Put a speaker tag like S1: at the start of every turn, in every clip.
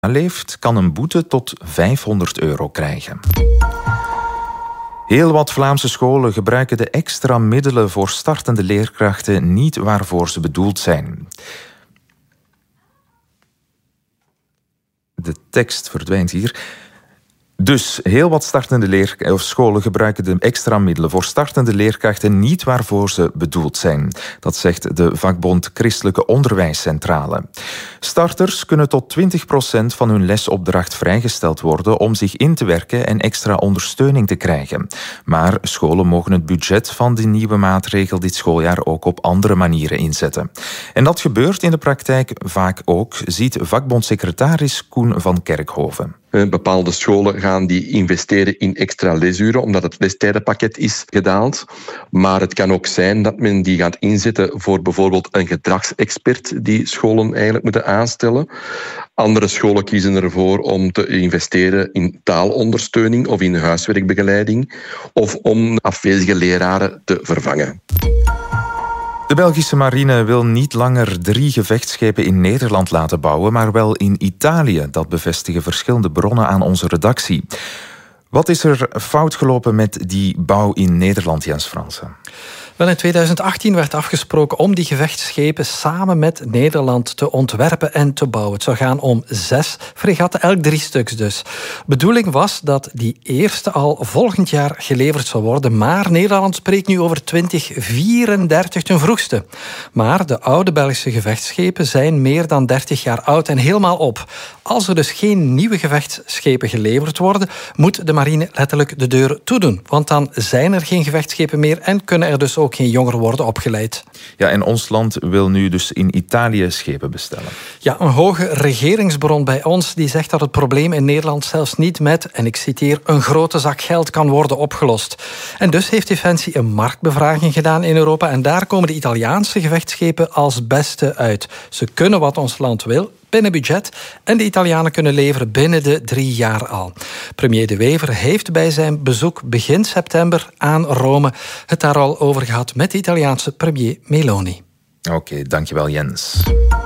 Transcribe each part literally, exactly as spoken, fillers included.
S1: leeft, kan een boete tot vijfhonderd euro krijgen. Heel wat Vlaamse scholen gebruiken de extra middelen voor startende leerkrachten niet waarvoor ze bedoeld zijn. De tekst verdwijnt hier. Dus heel wat startende leer- of scholen gebruiken de extra middelen voor startende leerkrachten niet waarvoor ze bedoeld zijn. Dat zegt de vakbond Christelijke Onderwijscentrale. Starters kunnen tot twintig procent van hun lesopdracht vrijgesteld worden om zich in te werken en extra ondersteuning te krijgen. Maar scholen mogen het budget van die nieuwe maatregel dit schooljaar ook op andere manieren inzetten. En dat gebeurt in de praktijk vaak ook, ziet vakbondsecretaris Koen van Kerkhoven.
S2: Bepaalde scholen gaan die investeren in extra lesuren, omdat het lestijdenpakket is gedaald. Maar het kan ook zijn dat men die gaat inzetten voor bijvoorbeeld een gedragsexpert die scholen eigenlijk moeten aanstellen. Andere scholen kiezen ervoor om te investeren in taalondersteuning of in huiswerkbegeleiding of om afwezige leraren te vervangen.
S1: De Belgische marine wil niet langer drie gevechtsschepen in Nederland laten bouwen, maar wel in Italië. Dat bevestigen verschillende bronnen aan onze redactie. Wat is er fout gelopen met die bouw in Nederland, Jens Fransen?
S3: Wel, in tweeduizend achttien werd afgesproken om die gevechtsschepen samen met Nederland te ontwerpen en te bouwen. Het zou gaan om zes fregatten, elk drie stuks dus. Bedoeling was dat die eerste al volgend jaar geleverd zou worden, maar Nederland spreekt nu over twintig vierendertig ten vroegste. Maar de oude Belgische gevechtsschepen zijn meer dan dertig jaar oud en helemaal op. Als er dus geen nieuwe gevechtsschepen geleverd worden, moet de marine letterlijk de deur toedoen. Want dan zijn er geen gevechtsschepen meer en kunnen er dus ook geen jongeren worden opgeleid.
S1: Ja, en ons land wil nu dus in Italië schepen bestellen.
S3: Ja, een hoge regeringsbron bij ons die zegt dat het probleem in Nederland zelfs niet met, en ik citeer, een grote zak geld kan worden opgelost. En dus heeft Defensie een marktbevraging gedaan in Europa en daar komen de Italiaanse gevechtsschepen als beste uit. Ze kunnen wat ons land wil, binnen budget, en de Italianen kunnen leveren binnen de drie jaar al. Premier De Wever heeft bij zijn bezoek begin september aan Rome het daar al over gehad met de Italiaanse premier Meloni.
S1: Oké, okay, dankjewel Jens.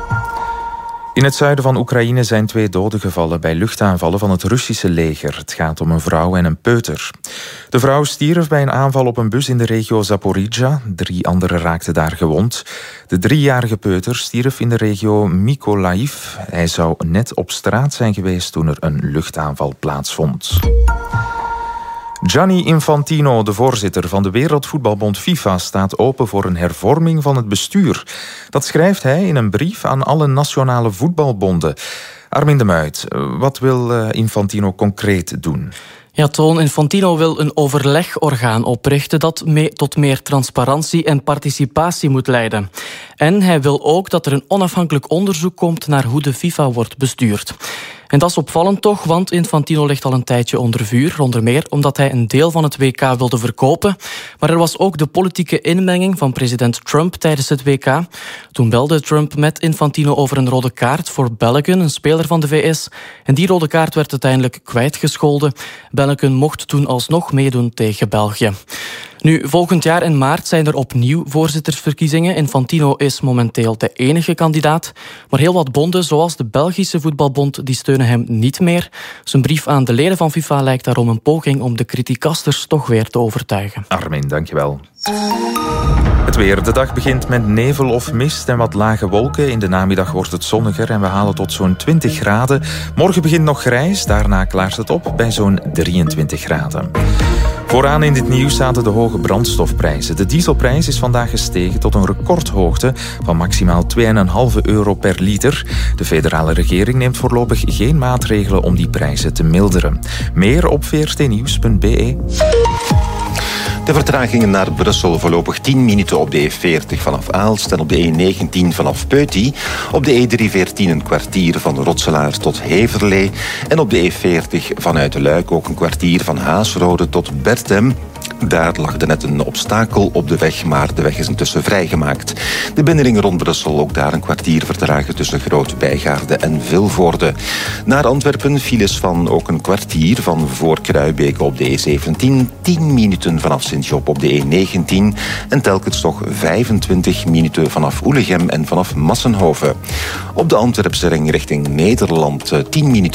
S1: In het zuiden van Oekraïne zijn twee doden gevallen bij luchtaanvallen van het Russische leger. Het gaat om een vrouw en een peuter. De vrouw stierf bij een aanval op een bus in de regio Zaporizhzhia. Drie anderen raakten daar gewond. De driejarige peuter stierf in de regio Mykolaiv. Hij zou net op straat zijn geweest toen er een luchtaanval plaatsvond. Gianni Infantino, de voorzitter van de Wereldvoetbalbond FIFA, staat open voor een hervorming van het bestuur. Dat schrijft hij in een brief aan alle nationale voetbalbonden. Armin de Muit, wat wil Infantino concreet doen?
S4: Ja, Toon, Infantino wil een overlegorgaan oprichten dat mee tot meer transparantie en participatie moet leiden. En hij wil ook dat er een onafhankelijk onderzoek komt naar hoe de FIFA wordt bestuurd. En dat is opvallend toch, want Infantino ligt al een tijdje onder vuur. Onder meer omdat hij een deel van het W K wilde verkopen. Maar er was ook de politieke inmenging van president Trump tijdens het W K. Toen belde Trump met Infantino over een rode kaart voor Belkin, een speler van de V S. En die rode kaart werd uiteindelijk kwijtgescholden. Belkin mocht toen alsnog meedoen tegen België. Nu, volgend jaar in maart zijn er opnieuw voorzittersverkiezingen. Infantino is momenteel de enige kandidaat. Maar heel wat bonden, zoals de Belgische voetbalbond, die steunen hem niet meer. Zijn brief aan de leden van FIFA lijkt daarom een poging om de criticasters toch weer te overtuigen.
S1: Armin, dankjewel. Het weer. De dag begint met nevel of mist en wat lage wolken. In de namiddag wordt het zonniger en we halen tot zo'n twintig graden. Morgen begint nog grijs, daarna klaart het op bij zo'n drieëntwintig graden. Vooraan in dit nieuws zaten de hoge brandstofprijzen. De dieselprijs is vandaag gestegen tot een recordhoogte van maximaal twee komma vijf euro per liter. De federale regering neemt voorlopig geen maatregelen om die prijzen te milderen. Meer op v r t nieuws punt b e.
S5: De vertragingen naar Brussel voorlopig tien minuten op de E veertig vanaf Aalst en op de E negentien vanaf Peuty. Op de E driehonderdveertien een kwartier van Rotselaar tot Heverlee. En op de E veertig vanuit Luik ook een kwartier van Haasrode tot Bertem. Daar lag net een obstakel op de weg, maar de weg is intussen vrijgemaakt. De binnenring rond Brussel, ook daar een kwartier vertragen tussen Groot-Bijgaarde en Vilvoorde. Naar Antwerpen files van ook een kwartier van voor Kruibeke op de E zeventien, tien minuten vanaf Sint-Job op de E negentien en telkens toch vijfentwintig minuten vanaf Oelegem en vanaf Massenhoven. Op de Antwerpse ring richting Nederland tien minuten